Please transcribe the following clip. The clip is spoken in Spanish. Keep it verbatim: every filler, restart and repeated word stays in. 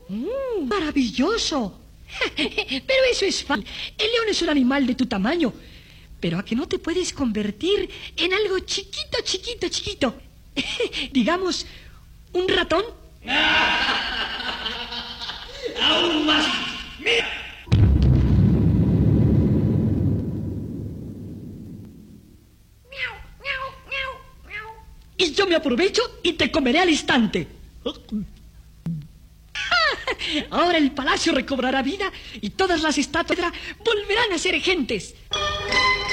Mm, ¡maravilloso! Pero eso es fácil. El león es un animal de tu tamaño. Pero ¿a que no te puedes convertir en algo chiquito, chiquito, chiquito? Digamos, un ratón. ¡Aún más! ¡Mira! Y yo me aprovecho y te comeré al instante. Ahora el palacio recobrará vida y todas las estatuas volverán a ser gentes.